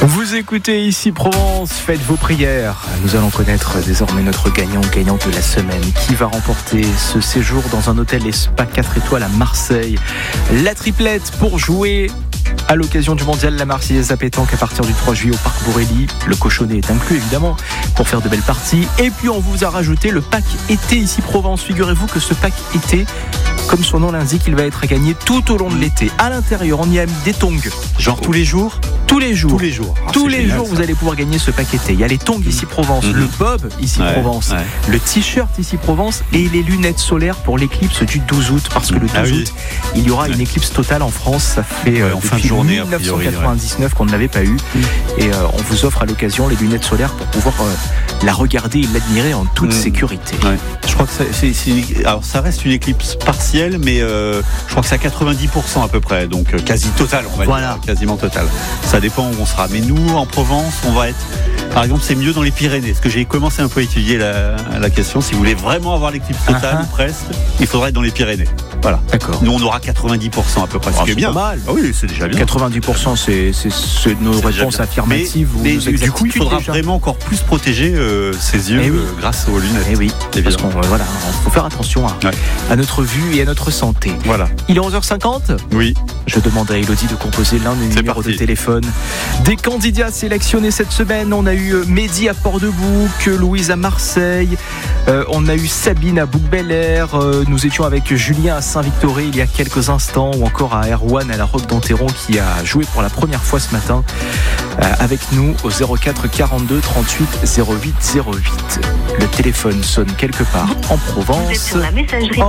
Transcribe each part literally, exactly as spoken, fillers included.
Vous écoutez ici Provence, faites vos prières. Nous allons connaître désormais notre gagnant, gagnante de la semaine. Qui va remporter ce séjour dans un hôtel et spa quatre étoiles à Marseille? La triplette pour jouer à l'occasion du mondial La Marseillaise à pétanque à partir du trois juillet au Parc Borély. Le cochonnet est inclus évidemment pour faire de belles parties. Et puis on vous a rajouté le pack été ici Provence. Figurez-vous que ce pack été, comme son nom l'indique, il va être à gagner tout au long de l'été. À l'intérieur, on y a mis des tongs. Genre tous les jours Tous les jours. Tous les jours. Ah, Tous les génial, jours, ça. vous allez pouvoir gagner ce pack été. Il y a les tongs ici Provence, Mmh. le bob ici Ouais, Provence, ouais. le t-shirt ici Provence et les lunettes solaires pour l'éclipse du douze août. Parce que le douze Ah oui. août, il y aura une Ouais. éclipse totale en France. Ça fait euh, Ouais, en fin de depuis journée, a dix-neuf cent priori, quatre-vingt-dix-neuf qu'on ne l'avait pas eu. Et euh, on vous offre à l'occasion les lunettes solaires pour pouvoir euh, la regarder et l'admirer en toute Mmh. sécurité. Ouais. Je crois que ça, c'est, c'est une- alors ça reste une éclipse partielle, mais euh, je crois que c'est à quatre-vingt-dix pour cent à peu près, donc euh, quasi total, on va Voilà. dire, quasiment total. Ça dépend où on sera. Mais nous, en Provence, on va être, par exemple, c'est mieux dans les Pyrénées, parce que j'ai commencé un peu à étudier la, la question. Si vous voulez vraiment avoir l'éclipse totale, Uh-huh. ou presque, il faudra être dans les Pyrénées. Voilà. D'accord. Nous, on aura quatre-vingt-dix pour cent à peu près, Oh, ce qui c'est est bien. pas mal. Ah oui, c'est déjà bien. quatre-vingt-dix pour cent, c'est, c'est, c'est nos C'est déjà réponses bien. affirmatives. ou Mais, nos mais du coup, il exactitudes faudra déjà. vraiment encore plus protéger euh, ses yeux Eh oui. euh, grâce aux lunettes. Eh oui, parce évidemment. qu'on euh, voilà, faut faire attention à, Ouais. à notre vue et à notre santé. Voilà. Il est onze heures cinquante. Oui. Je demande à Elodie de composer l'un des C'est numéros parti. de téléphone. Des candidats sélectionnés cette semaine, on a eu euh, Mehdi à Port-de-Bouc, Louise à Marseille, euh, on a eu Sabine à Bouc-Bel-Air, euh, nous étions avec Julien à Saint-Victoré il y a quelques instants, ou encore à Erwan à la Roque d'Enterron qui a joué pour la première fois ce matin euh, avec nous au zéro quatre quarante-deux trente-huit zéro huit zéro huit. Le téléphone sonne quelque part en Vous êtes Provence. sur la messagerie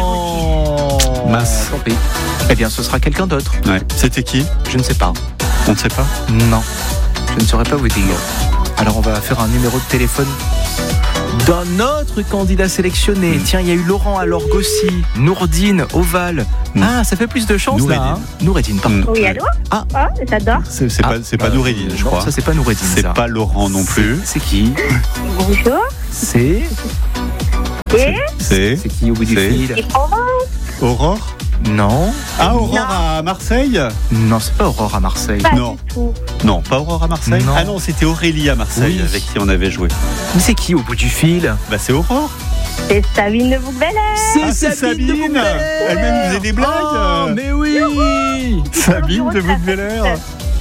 Oh, Mince. tant pis. Eh bien, ce sera quelqu'un d'autre. Ouais. C'était qui? Je ne sais pas. On ne sait pas. Non, je ne saurais pas vous dire. Alors on va faire un numéro de téléphone d'un autre candidat sélectionné. Mm. Tiens, il y a eu Laurent à l'Orgue aussi, Nourdine, Oval. Mm. Ah, ça fait plus de chance Noureddin. là. Hein Noureddine, pardon. Mm. Oui, allô Ah. Ah, j'adore. C'est, c'est Ah, pas, c'est pas euh, Noureddine, je non, crois. Ça, c'est pas Noureddine. C'est ça. pas Laurent non plus. C'est, c'est qui Bonjour. C'est. Et C'est C'est qui au bout du C'est- fil Et Provence. Aurore. Non. Ah, Aurore Non. à Marseille? Non, c'est pas Aurore à Marseille. Pas Non. du tout. Non, pas Aurore à Marseille. Non. Ah non, c'était Aurélie à Marseille Oui. avec qui on avait joué. Mais c'est qui au bout du fil Bah c'est Aurore. C'est Sabine de Bouc-Bel-Air. Ah, c'est Sabine. de Bouc-Bel-Air. Elle-même faisait des blagues. Oh, mais oui. Sabine de Bouc-Bel-Air.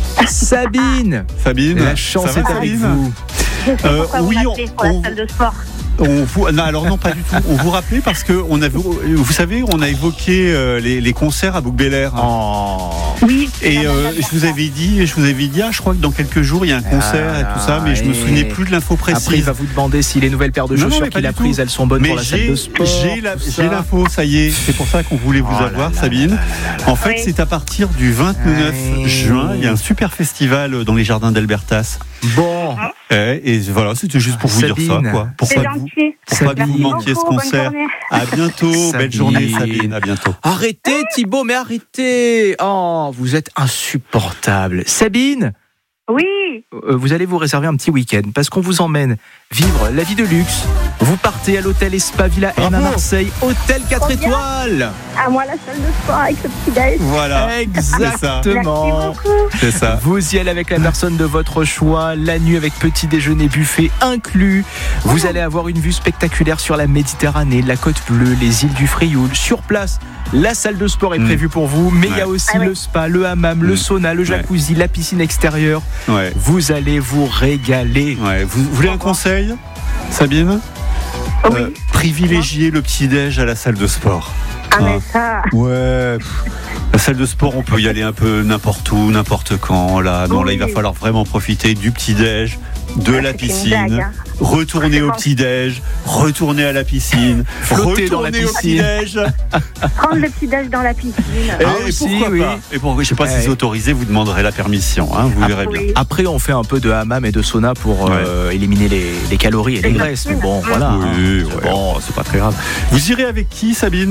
Sabine. Sabine. La chance ça va, est avec Sabine vous. Je sais Euh, pourquoi oui, vous on- m'appelez pour on- la salle de sport. On vous, non, alors non, pas du tout. On vous rappelait parce que on avait, vous savez, on a évoqué euh, les, les concerts à Bouc-Bel-Air. Oh. Oui. Et j'adore, euh, j'adore je vous ça. avais dit, je vous avais dit, ah, je crois que dans quelques jours il y a un concert Ah, et tout ça, mais je me et- souvenais plus de l'info précise. Après, il va vous demander si les nouvelles paires de Non, non, chaussures mais pas qu'il a du tout. prises, elles sont bonnes Mais pour la salle j'ai, de sport. j'ai, la- tout j'ai ça. l'info, ça y est. C'est pour ça qu'on voulait vous Oh là avoir, là Sabine. là là là. En fait, Oui. c'est à partir du vingt-neuf Ouais. juin. Il y a un super festival dans les jardins d'Albertas. Bon, Eh, et voilà, c'était juste pour vous Sabine. dire ça, quoi. Pour C'est pas que vous, gentil. pour pas que vous Sabine. manquiez ce Beaucoup, bonne concert. journée. À bientôt. Belle Sabine. journée, Sabine. À bientôt. arrêtez Thibaut, mais arrêtez. Oh, vous êtes insupportable. Sabine, Oui. euh, vous allez vous réserver un petit week-end parce qu'on vous emmène vivre la vie de luxe. Vous partez à l'hôtel et Spa Villa M à Bravo. Marseille, hôtel quatre Trop bien. étoiles. À moi la salle de sport avec le petit déj. Voilà. Exactement. Merci beaucoup. C'est ça. Vous y allez avec la personne de votre choix, la nuit avec petit déjeuner buffet inclus. Vous allez avoir une vue spectaculaire sur la Méditerranée, la côte bleue, les îles du Frioul. Sur place, la salle de sport est Mm. prévue pour vous, mais il y a Ouais. aussi Ah ouais. le spa, le hammam, le Mm. sauna, le jacuzzi, la piscine extérieure. Ouais. Vous allez vous régaler. Ouais. Vous voulez un conseil, Sabine? Oui. Euh, privilégiez le petit-déj à la salle de sport. Ah, mais ça. Ouais. pff, La salle de sport, on peut y aller un peu n'importe où, n'importe quand. Là, non, là, il va Oui. falloir vraiment profiter du petit-déj, de la C'est une piscine, blague, hein. retourner au petit-déj, retourner à la piscine, Flotter dans la retourner au piscine. petit-déj. Prendre le petit déj dans la piscine. Et Ah, aussi, pourquoi oui. pas Et pour, je sais pas si Ouais. c'est autorisé, vous demanderez la permission, hein, vous Ah, verrez bien. Oui. Après, on fait un peu de hammam et de sauna pour euh, éliminer les, les calories et les Les graisses. Mais toxines. bon, voilà. Oui, hein. ouais, Bon, oh, c'est pas très grave. Vous irez avec qui, Sabine?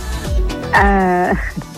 Euh...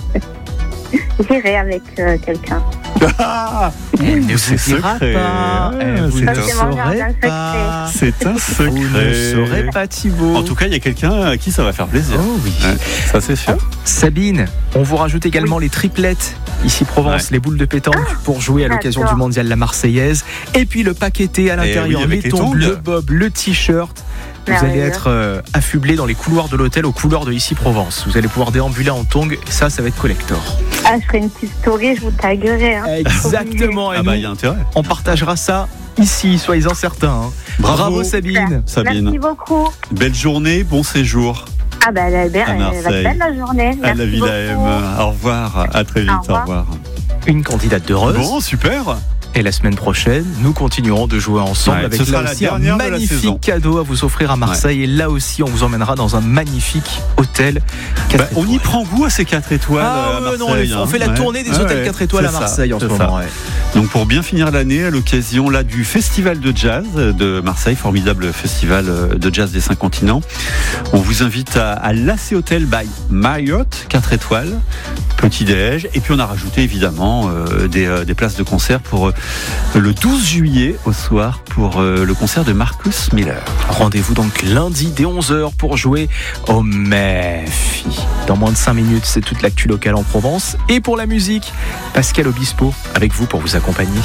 J'irai avec euh, quelqu'un. Ah, Elle ne c'est vous dira secret. pas. Ah, Elle vous c'est ne un secret. saurez C'est pas. C'est un secret. Vous ne saurez pas, Thibaut. En tout cas, il y a quelqu'un à qui ça va faire plaisir. Oh oui. Ouais, ça, c'est sûr. Sabine, on vous rajoute également les triplettes Ici Provence, Ouais. les boules de pétanque pour jouer à l'occasion j'adore. du mondial La Marseillaise. Et puis le paqueté à l'intérieur, oui, avec les les tongs, tongs. le bob, le t-shirt. Vous allez Merveilleux. être euh, affublé dans les couloirs de l'hôtel aux couleurs de Ici Provence. Vous allez pouvoir déambuler en tongs. Ça, ça va être collector. Ah, je ferai une petite story, je vous taguerai. Hein. Exactement. Et Ah nous, bah il y a intérêt. on partagera ça ici, soyez-en certains. hein. Bravo. Sabine. Sabine. Merci beaucoup. Belle journée, bon séjour Ah bah elle est belle, À elle va Marseille. être belle la journée. à la Merci Villa beaucoup. M. Au revoir, à très vite, Au au revoir. revoir. Une candidate heureuse. Bon, super. Et la semaine prochaine, nous continuerons de jouer ensemble Ouais, avec ce sera là la aussi un dernière de la magnifique saison. cadeau à vous offrir à Marseille. Et là aussi, on vous emmènera dans un magnifique hôtel. quatre Bah, on y étoiles. prend goût à ces quatre étoiles Ah à ouais, Marseille. non, on, les- on fait la hein. tournée des Ouais, hôtels ouais, quatre étoiles à c'est ça, Marseille en ce c'est ça. moment. ouais. Donc pour bien finir l'année, à l'occasion là du festival de jazz de Marseille, formidable festival de jazz des cinq continents, on vous invite à, à l'A C Hotel by Marriott, quatre étoiles, petit déj, et puis on a rajouté évidemment euh, des, euh, des places de concert pour euh, le douze juillet au soir pour euh, le concert de Marcus Miller. Rendez-vous donc lundi dès onze heures pour jouer au Mephi. Dans moins de cinq minutes, c'est toute l'actu locale en Provence. Et pour la musique, Pascal Obispo avec vous pour vous accompagner.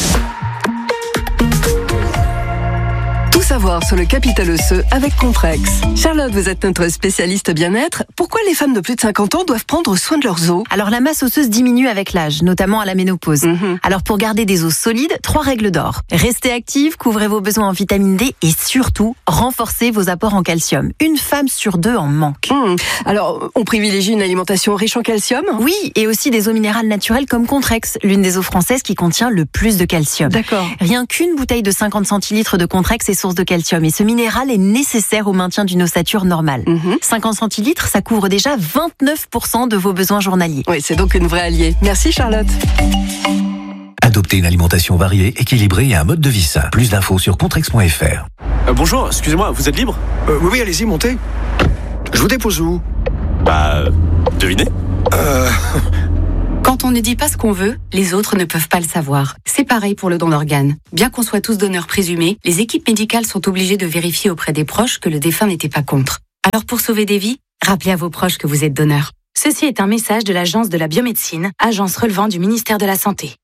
Tout savoir sur le capital osseux avec Comprex. Charlotte, vous êtes notre spécialiste bien-être. Pourquoi les femmes de plus de cinquante ans doivent prendre soin de leurs os ? Alors la masse osseuse diminue avec l'âge, notamment à la ménopause. Mhm. Alors pour garder des os solides, trois règles d'or. Restez active, couvrez vos besoins en vitamine D et surtout, renforcez vos apports en calcium. Une femme sur deux en manque. Mmh. Alors, on privilégie une alimentation riche en calcium ? Oui, et aussi des eaux minérales naturelles comme Contrex, l'une des eaux françaises qui contient le plus de calcium. D'accord. Rien qu'une bouteille de cinquante centilitres de Contrex est source de calcium et ce minéral est nécessaire au maintien d'une ossature normale. Mhm. cinquante centilitres, ça couvre déjà vingt-neuf pour cent de vos besoins journaliers. Oui, c'est donc une vraie alliée. Merci Charlotte. Adoptez une alimentation variée, équilibrée et un mode de vie sain. Plus d'infos sur contrex point f r. Euh, bonjour, excusez-moi, vous êtes libre? Euh, oui, oui, allez-y, montez. Je vous dépose où? Bah, euh, devinez. Euh... Quand on ne dit pas ce qu'on veut, les autres ne peuvent pas le savoir. C'est pareil pour le don d'organes. Bien qu'on soit tous donneurs présumés, les équipes médicales sont obligées de vérifier auprès des proches que le défunt n'était pas contre. Alors pour sauver des vies, rappelez à vos proches que vous êtes donneur. Ceci est un message de l'Agence de la biomédecine, agence relevant du ministère de la Santé.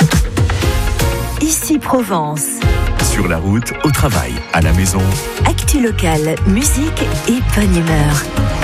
Ici Provence. Sur la route, au travail, à la maison. Actu locale, musique et bonne humeur.